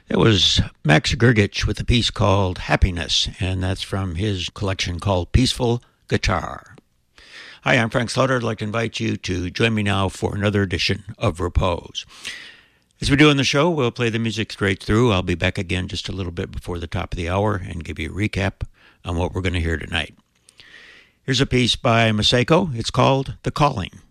It was Max Gergich with a piece called Happiness, and that's from his collection called Peaceful Guitar. Hi, I'm Frank Slaughter. I'd like to invite you to join me now for another edition of Repose. As we do on the show, we'll play the music straight through. I'll be back again just a little bit before the top of the hour and give you a recap on what we're going to hear tonight. Here's a piece by Masako. It's called The Calling.